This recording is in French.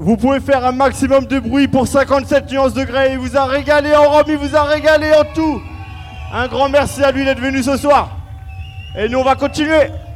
Vous pouvez faire un maximum de bruit pour 57 nuances degrés. Il vous a régalé en rhum, il vous a régalé en tout. Un grand merci à lui d'être venu ce soir. Et nous, on va continuer.